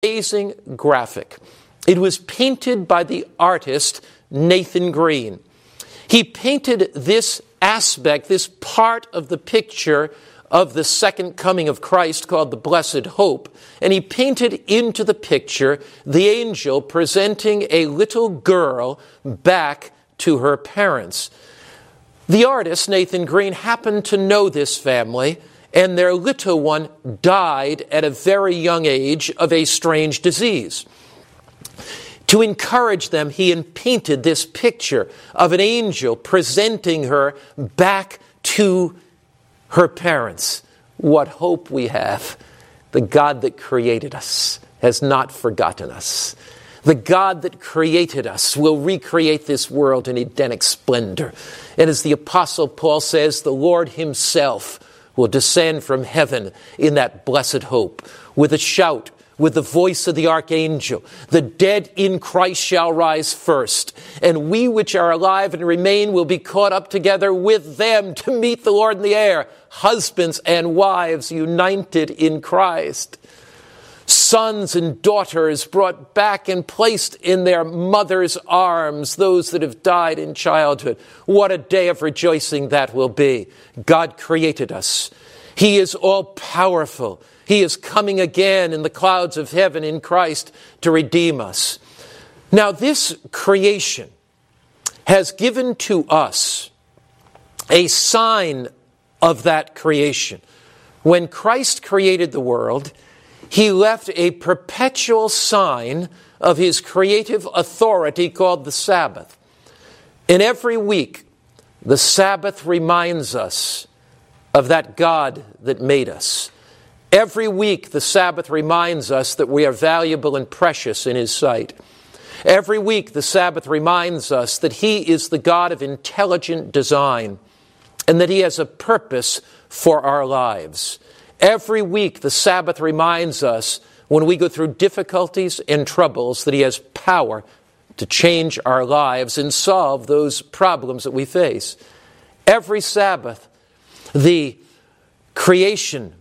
amazing graphic. It was painted by the artist Nathan Green. He painted this aspect, this part of the picture of the second coming of Christ called the Blessed Hope, and he painted into the picture the angel presenting a little girl back to her parents. The artist, Nathan Green, happened to know this family, and their little one died at a very young age of a strange disease. To encourage them, he painted this picture of an angel presenting her back to her parents. What hope we have. The God that created us has not forgotten us. The God that created us will recreate this world in Edenic splendor. And as the Apostle Paul says, the Lord himself will descend from heaven in that blessed hope with a shout, with the voice of the archangel. The dead in Christ shall rise first, and we which are alive and remain will be caught up together with them to meet the Lord in the air. Husbands and wives united in Christ. Sons and daughters brought back and placed in their mother's arms, those that have died in childhood. What a day of rejoicing that will be. God created us. He is all-powerful. He is coming again in the clouds of heaven in Christ to redeem us. Now, this creation has given to us a sign of that creation. When Christ created the world, he left a perpetual sign of his creative authority called the Sabbath. And every week, the Sabbath reminds us of that God that made us. Every week, the Sabbath reminds us that we are valuable and precious in his sight. Every week, the Sabbath reminds us that he is the God of intelligent design and that he has a purpose for our lives. Every week, the Sabbath reminds us when we go through difficulties and troubles that he has power to change our lives and solve those problems that we face. Every Sabbath, the creation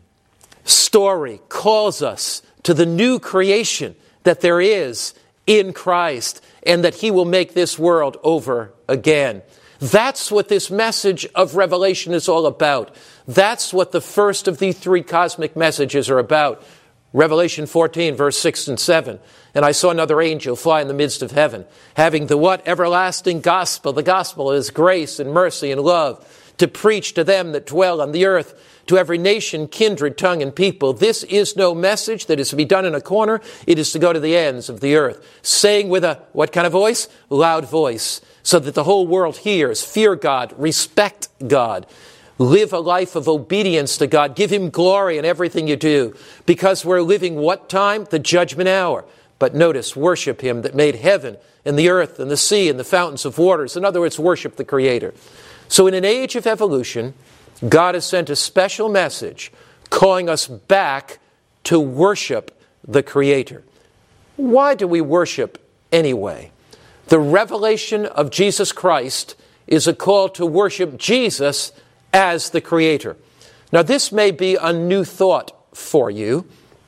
story calls us to the new creation that there is in Christ and that he will make this world over again. That's what this message of Revelation is all about. That's what the first of the three cosmic messages are about. Revelation 14, verse 6 and 7. And I saw another angel fly in the midst of heaven, having the what? Everlasting gospel. The gospel is grace and mercy and love, to preach to them that dwell on the earth, to every nation, kindred, tongue, and people. This is no message that is to be done in a corner. It is to go to the ends of the earth, saying with a, what kind of voice? Loud voice, so that the whole world hears. Fear God, respect God, live a life of obedience to God, give him glory in everything you do, because we're living what time? The judgment hour. But notice, worship him that made heaven and the earth and the sea and the fountains of waters. In other words, worship the Creator. So in an age of evolution, God has sent a special message calling us back to worship the Creator. Why do we worship anyway? The revelation of Jesus Christ is a call to worship Jesus as the Creator. Now, this may be a new thought for you.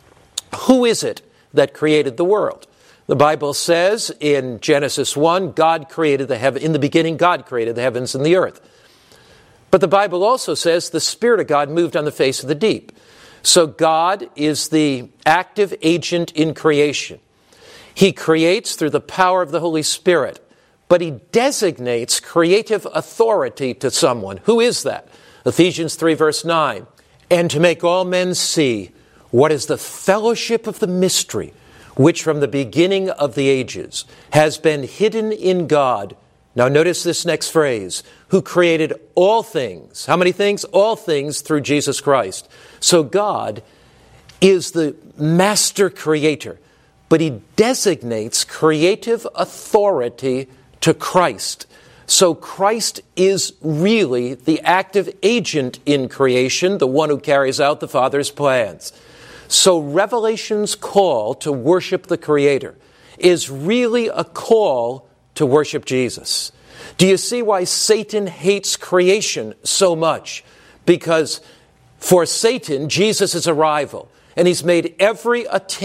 Who is it that created the world? The Bible says in Genesis 1, God created the heaven. In the beginning, God created the heavens and the earth. But the Bible also says the Spirit of God moved on the face of the deep. So God is the active agent in creation. He creates through the power of the Holy Spirit, but he designates creative authority to someone. Who is that? Ephesians 3, verse 9. And to make all men see what is the fellowship of the mystery, which from the beginning of the ages has been hidden in God. Now notice this next phrase, who created all things. How many things? All things through Jesus Christ. So God is the master creator, but he designates creative authority to Christ. So Christ is really the active agent in creation, the one who carries out the Father's plans. So Revelation's call to worship the Creator is really a call to worship Jesus. Do you see why Satan hates creation so much? Because for Satan, Jesus is a rival, and he's made every attempt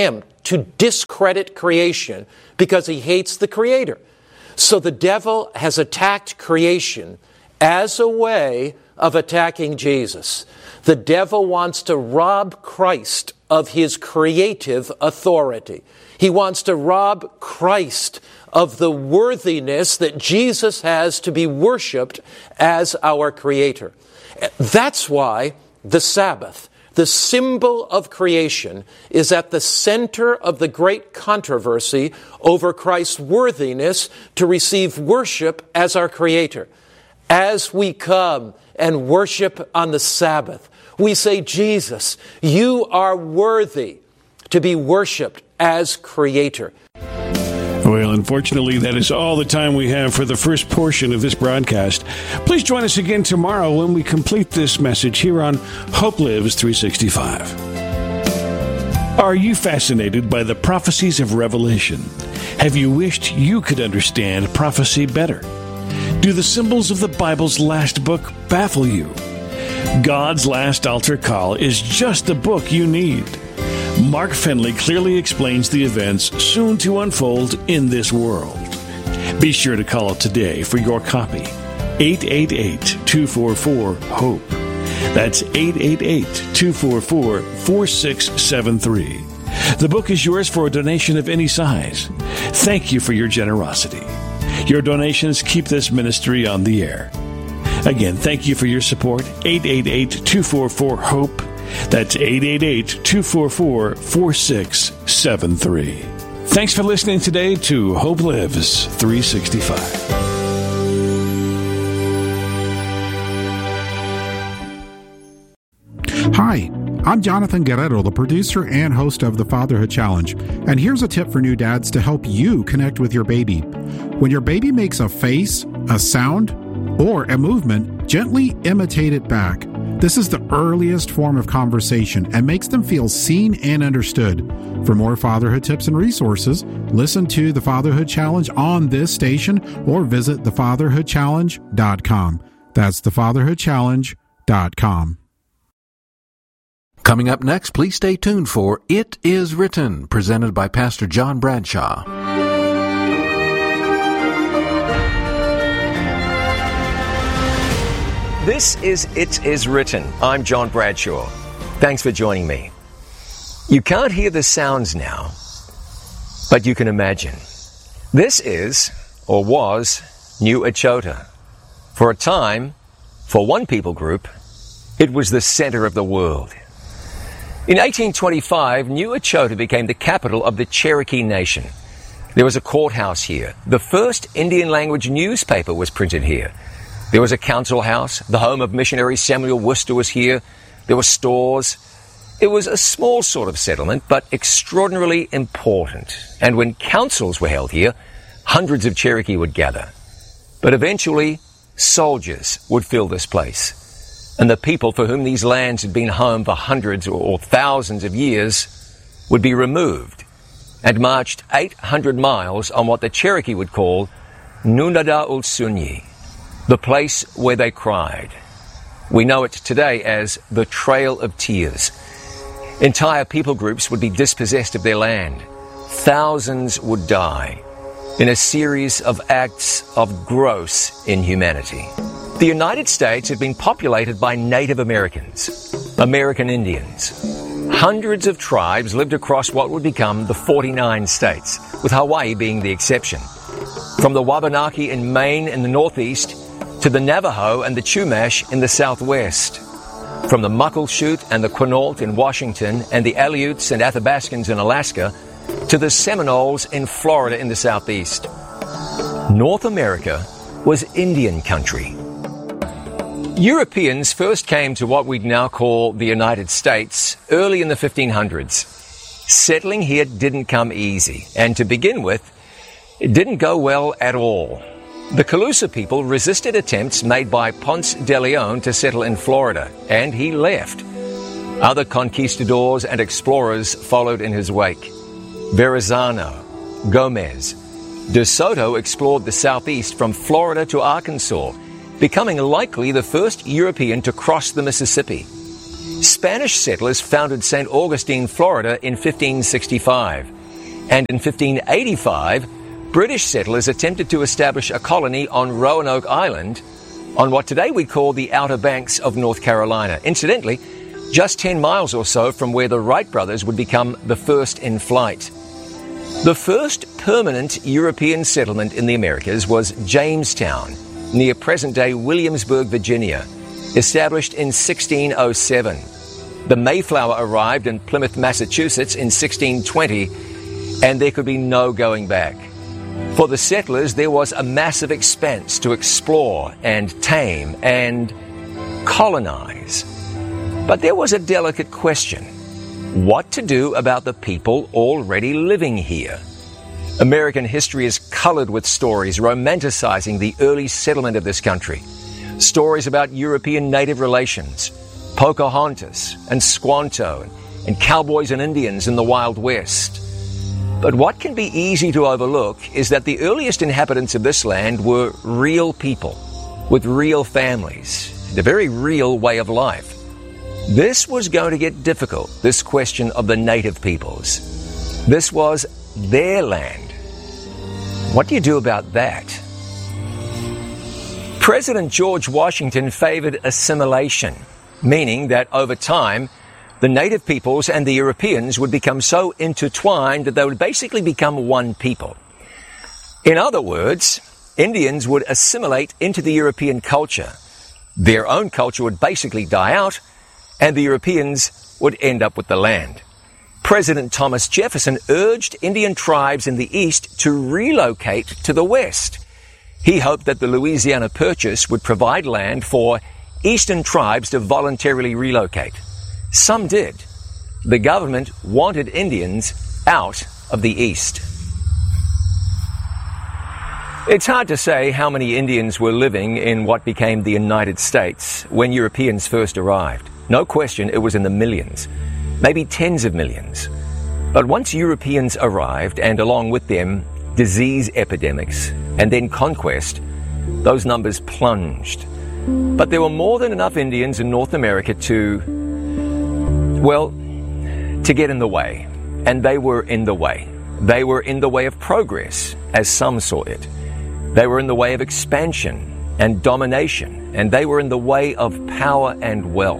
to discredit creation because he hates the Creator. So the devil has attacked creation as a way of attacking Jesus. The devil wants to rob Christ of his creative authority. He wants to rob Christ of the worthiness that Jesus has to be worshiped as our Creator. That's why the Sabbath, the symbol of creation, is at the center of the great controversy over Christ's worthiness to receive worship as our Creator. As we come and worship on the Sabbath, we say, Jesus, you are worthy to be worshiped as Creator. Well, unfortunately, that is all the time we have for the first portion of this broadcast. Please join us again tomorrow when we complete this message here on Hope Lives 365. Are you fascinated by the prophecies of Revelation? Have you wished you could understand prophecy better? Do the symbols of the Bible's last book baffle you? God's Last Altar Call is just the book you need. Mark Finley clearly explains the events soon to unfold in this world. Be sure to call up today for your copy. 888-244-HOPE. That's 888-244-4673. The book is yours for a donation of any size. Thank you for your generosity. Your donations keep this ministry on the air. Again, thank you for your support. 888-244-HOPE. That's 888-244-4673. Thanks for listening today to Hope Lives 365. Hi, I'm Jonathan Guerrero, the producer and host of the Fatherhood Challenge. And here's a tip for new dads to help you connect with your baby. When your baby makes a face, a sound, or a movement, gently imitate it back. This is the earliest form of conversation and makes them feel seen and understood. For more fatherhood tips and resources, listen to the Fatherhood Challenge on this station or visit thefatherhoodchallenge.com. That's thefatherhoodchallenge.com. Coming up next, please stay tuned for It Is Written, presented by Pastor John Bradshaw. This is It Is Written. I'm John Bradshaw. Thanks for joining me. You can't hear the sounds now, but you can imagine. This is, or was, New Echota. For a time, for one people group, it was the center of the world. In 1825, New Echota became the capital of the Cherokee Nation. There was a courthouse here. The first Indian language newspaper was printed here. There was a council house. The home of missionary Samuel Worcester was here. There were stores. It was a small sort of settlement, but extraordinarily important. And when councils were held here, hundreds of Cherokee would gather. But eventually, soldiers would fill this place. And the people for whom these lands had been home for hundreds or thousands of years would be removed and marched 800 miles on what the Cherokee would call Nunada'ulsunyi, the place where they cried. We know it today as the Trail of Tears. Entire people groups would be dispossessed of their land. Thousands would die in a series of acts of gross inhumanity. The United States had been populated by Native Americans, American Indians. Hundreds of tribes lived across what would become the 49 states, with Hawaii being the exception. From the Wabanaki in Maine in the northeast to the Navajo and the Chumash in the southwest. From the Muckleshoot and the Quinault in Washington and the Aleuts and Athabascans in Alaska to the Seminoles in Florida in the southeast. North America was Indian country. Europeans first came to what we'd now call the United States early in the 1500s. Settling here didn't come easy, and to begin with, it didn't go well at all. The Calusa people resisted attempts made by Ponce de Leon to settle in Florida, and he left. Other conquistadors and explorers followed in his wake. Verrazano, Gomez. De Soto explored the southeast from Florida to Arkansas, becoming likely the first European to cross the Mississippi. Spanish settlers founded St. Augustine, Florida in 1565. And in 1585, British settlers attempted to establish a colony on Roanoke Island on what today we call the Outer Banks of North Carolina. Incidentally, just 10 miles or so from where the Wright brothers would become the first in flight. The first permanent European settlement in the Americas was Jamestown, near present-day Williamsburg, Virginia, established in 1607. The Mayflower arrived in Plymouth, Massachusetts in 1620, and there could be no going back. For the settlers, there was a massive expanse to explore and tame and colonize. But there was a delicate question: what to do about the people already living here? American history is colored with stories romanticizing the early settlement of this country. Stories about European native relations, Pocahontas and Squanto, and cowboys and Indians in the Wild West. But what can be easy to overlook is that the earliest inhabitants of this land were real people with real families and a very real way of life. This was going to get difficult, this question of the native peoples. This was their land. What do you do about that? President George Washington favored assimilation, meaning that over time, the native peoples and the Europeans would become so intertwined that they would basically become one people. In other words, Indians would assimilate into the European culture. Their own culture would basically die out, and the Europeans would end up with the land. President Thomas Jefferson urged Indian tribes in the East to relocate to the West. He hoped that the Louisiana Purchase would provide land for Eastern tribes to voluntarily relocate. Some did. The government wanted Indians out of the East. It's hard to say how many Indians were living in what became the United States when Europeans first arrived. No question it was in the millions, maybe tens of millions. But once Europeans arrived, and along with them disease epidemics and then conquest, those numbers plunged. But there were more than enough Indians in North America to get in the way. And they were in the way. They were in the way of progress, as some saw it. They were in the way of expansion and domination, and they were in the way of power and wealth.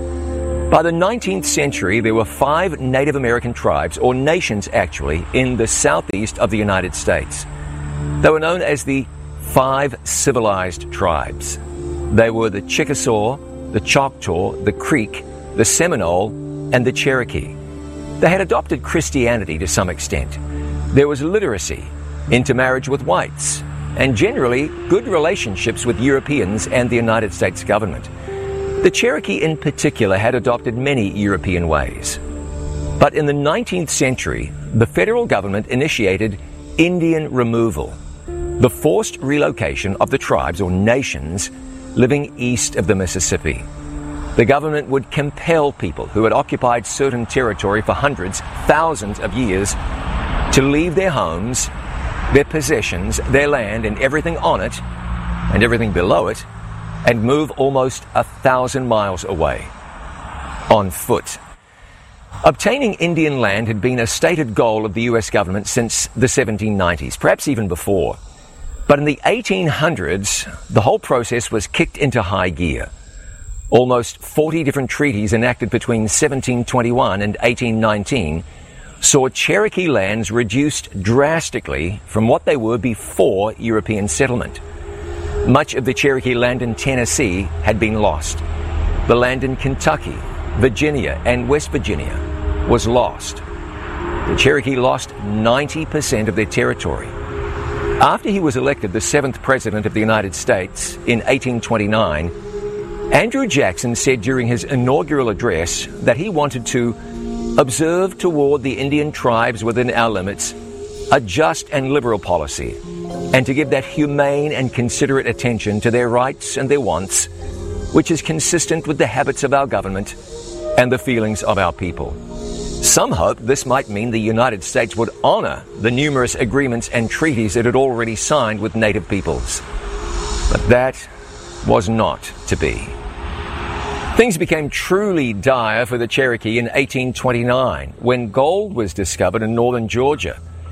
By the 19th century, there were 5 Native American tribes, or nations actually, in the southeast of the United States. They were known as the 5 civilized tribes. They were the Chickasaw, the Choctaw, the Creek, the Seminole, and the Cherokee. They had adopted Christianity to some extent. There was literacy, intermarriage with whites, and generally good relationships with Europeans and the United States government. The Cherokee in particular had adopted many European ways. But in the 19th century, the federal government initiated Indian removal, the forced relocation of the tribes or nations living east of the Mississippi. The government would compel people who had occupied certain territory for hundreds, thousands of years to leave their homes, their possessions, their land and everything on it and everything below it, and move almost 1,000 miles away on foot. Obtaining Indian land had been a stated goal of the U.S. government since the 1790s, perhaps even before. But in the 1800s, the whole process was kicked into high gear. Almost 40 different treaties enacted between 1721 and 1819 saw Cherokee lands reduced drastically from what they were before European settlement. Much of the Cherokee land in Tennessee had been lost. The land in Kentucky, Virginia, and West Virginia was lost. The Cherokee lost 90% of their territory. After he was elected the 7th President of the United States in 1829, Andrew Jackson said during his inaugural address that he wanted to observe toward the Indian tribes within our limits a just and liberal policy, and to give that humane and considerate attention to their rights and their wants, which is consistent with the habits of our government and the feelings of our people. Some hoped this might mean the United States would honor the numerous agreements and treaties it had already signed with native peoples. But that was not to be. Things became truly dire for the Cherokee in 1829 when gold was discovered in northern Georgia.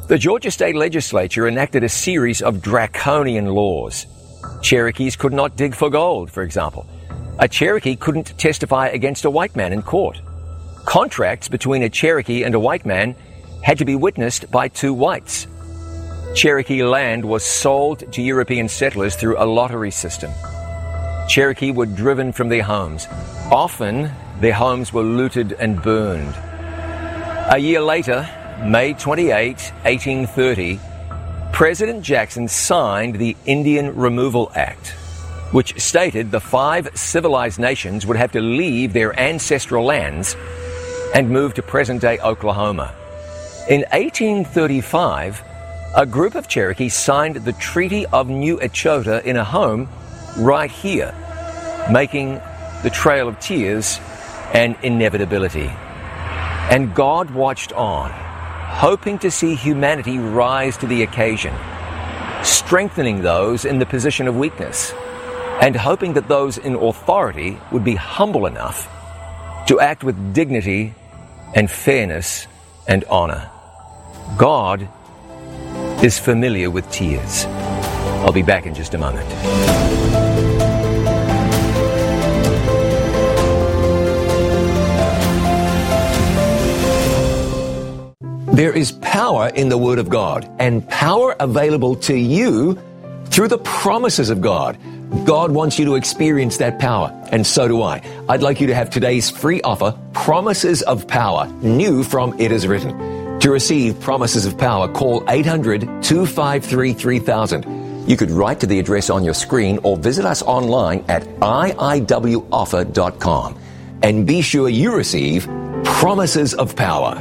The Georgia State Legislature enacted a series of draconian laws. Cherokees could not dig for gold, for example. A Cherokee couldn't testify against a white man in court. Contracts between a Cherokee and a white man had to be witnessed by two whites. Cherokee land was sold to European settlers through a lottery system. Cherokee were driven from their homes. Often, their homes were looted and burned. A year later, May 28, 1830, President Jackson signed the Indian Removal Act, which stated the 5 civilized nations would have to leave their ancestral lands and move to present-day Oklahoma. In 1835, a group of Cherokees signed the Treaty of New Echota in a home right here, making the Trail of Tears an inevitability. And God watched on, hoping to see humanity rise to the occasion, strengthening those in the position of weakness, and hoping that those in authority would be humble enough to act with dignity and fairness and honor. God is familiar with tears. I'll be back in just a moment. There is power in the Word of God, and power available to you through the promises of God. God wants you to experience that power, and so do I. I'd like you to have today's free offer, Promises of Power, new from It Is Written. To receive Promises of Power, call 800-253-3000. You could write to the address on your screen or visit us online at iiwoffer.com. And be sure you receive Promises of Power.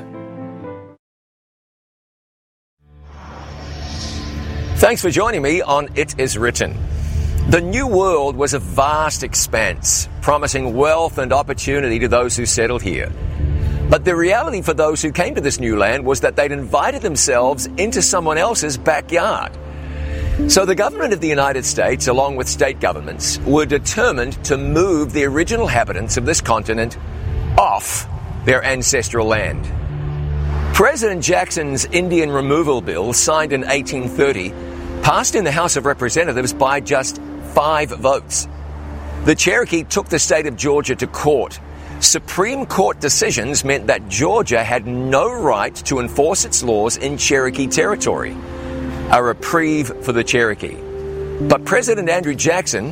Thanks for joining me on It Is Written. The New World was a vast expanse, promising wealth and opportunity to those who settled here. But the reality for those who came to this new land was that they'd invited themselves into someone else's backyard. So the government of the United States, along with state governments, were determined to move the original inhabitants of this continent off their ancestral land. President Jackson's Indian Removal Bill, signed in 1830, passed in the House of Representatives by just 5 votes. The Cherokee took the state of Georgia to court. Supreme Court decisions meant that Georgia had no right to enforce its laws in Cherokee territory, a reprieve for the Cherokee. But President Andrew Jackson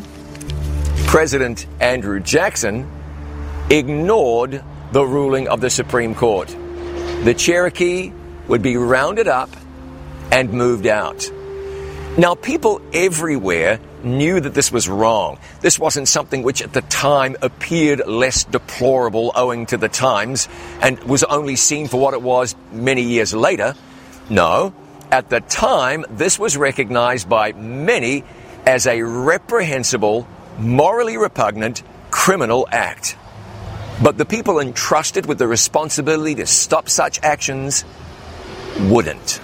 ignored the ruling of the Supreme Court. The Cherokee would be rounded up and moved out. Now, people everywhere knew that this was wrong. This wasn't something which at the time appeared less deplorable owing to the times and was only seen for what it was many years later. No, at the time, this was recognized by many as a reprehensible, morally repugnant, criminal act. But the people entrusted with the responsibility to stop such actions wouldn't.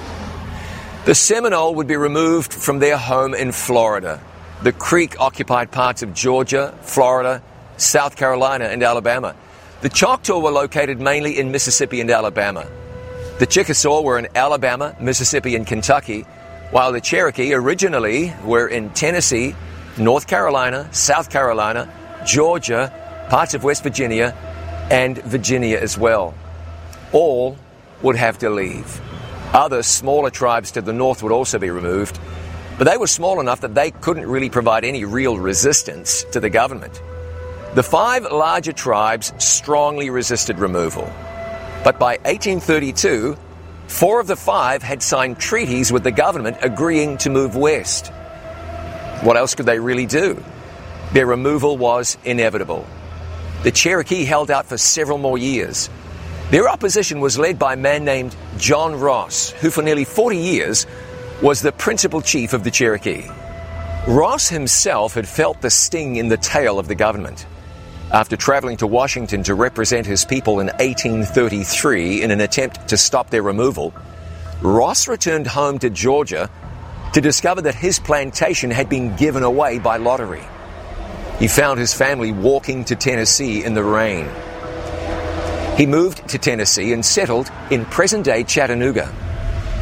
The Seminole would be removed from their home in Florida. The Creek occupied parts of Georgia, Florida, South Carolina, and Alabama. The Choctaw were located mainly in Mississippi and Alabama. The Chickasaw were in Alabama, Mississippi, and Kentucky, while the Cherokee originally were in Tennessee, North Carolina, South Carolina, Georgia, parts of West Virginia, and Virginia as well. All would have to leave. Other smaller tribes to the north would also be removed, but they were small enough that they couldn't really provide any real resistance to the government. The 5 larger tribes strongly resisted removal, but by 1832, 4 of the 5 had signed treaties with the government agreeing to move west. What else could they really do? Their removal was inevitable. The Cherokee held out for several more years. Their opposition was led by a man named John Ross, who for nearly 40 years was the principal chief of the Cherokee. Ross himself had felt the sting in the tail of the government. After traveling to Washington to represent his people in 1833 in an attempt to stop their removal, Ross returned home to Georgia to discover that his plantation had been given away by lottery. He found his family walking to Tennessee in the rain. He moved to Tennessee and settled in present-day Chattanooga.